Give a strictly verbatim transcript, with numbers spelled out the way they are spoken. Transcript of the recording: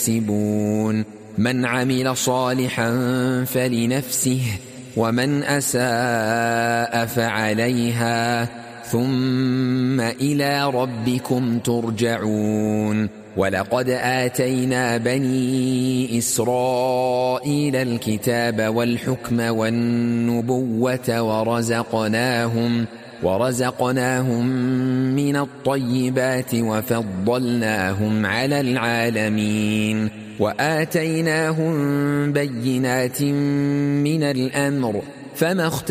يكسبون من عمل صالحا فلنفسه ومن أساء فعليها ثم إلى ربكم ترجعون ولقد آتينا بني إسرائيل الكتاب والحكم والنبوة ورزقناهم ورزقناهم من الطيبات وفضلناهم على العالمين وآتيناهم بينات من الأمر فما